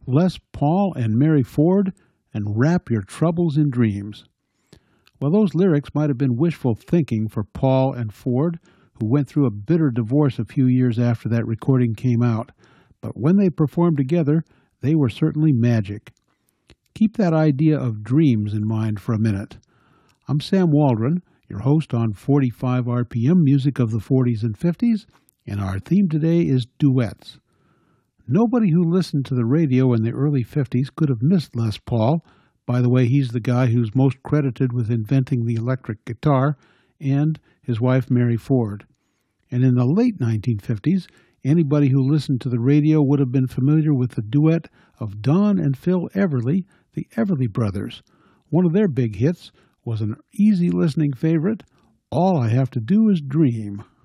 Les Paul and Mary Ford, and Wrap Your Troubles in Dreams. Well, those lyrics might have been wishful thinking for Paul and Ford, who went through a bitter divorce a few years after that recording came out. But when they performed together, they were certainly magic. Keep that idea of dreams in mind for a minute. I'm Sam Waldron, your host on 45 RPM, music of the 40s and 50s, and our theme today is duets. Nobody who listened to the radio in the early 50s could have missed Les Paul. By the way, he's the guy who's most credited with inventing the electric guitar, and his wife Mary Ford. And in the late 1950s, anybody who listened to the radio would have been familiar with the duet of Don and Phil Everly, the Everly Brothers. One of their big hits was an easy listening favorite, All I Have to Do Is Dream.